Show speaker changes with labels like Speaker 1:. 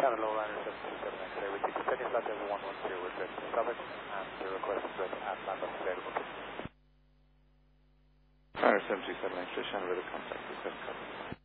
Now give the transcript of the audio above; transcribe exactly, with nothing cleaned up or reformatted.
Speaker 1: Tower, lowliner seven two seven X-ray. We take descending flight level one one zero, we're set to Southern, and the request is that at land is available.
Speaker 2: Tower seven two seven X-ray, Shannon, with a contact, with seven